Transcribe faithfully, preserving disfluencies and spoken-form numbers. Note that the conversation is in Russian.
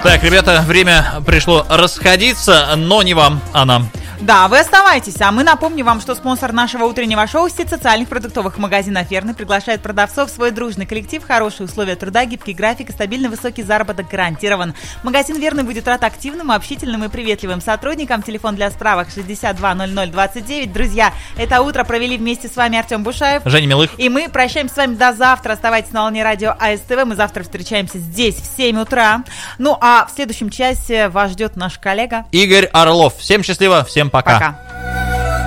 Так, ребята, время пришло расходиться, но не вам, а нам. Да, вы оставайтесь, а мы напомним вам, что спонсор нашего утреннего шоу — сеть социальных продуктовых магазинов «Ферный» приглашает продавцов в свой дружный коллектив, хорошие условия труда, гибкий график и стабильный высокий заработок гарантирован. Магазин «Верный» будет рад активным, общительным и приветливым сотрудникам. Телефон для справок шестьдесят два ноль ноль двадцать девять. Друзья, это утро провели вместе с вами Артем Бушаев, Женя Милых. И мы прощаемся с вами до завтра. Оставайтесь на волне радио АСТВ. Мы завтра встречаемся здесь в семь утра. Ну а в следующем часе вас ждет наш коллега Игорь Орлов. Всем счастливо, всем пока. Пока.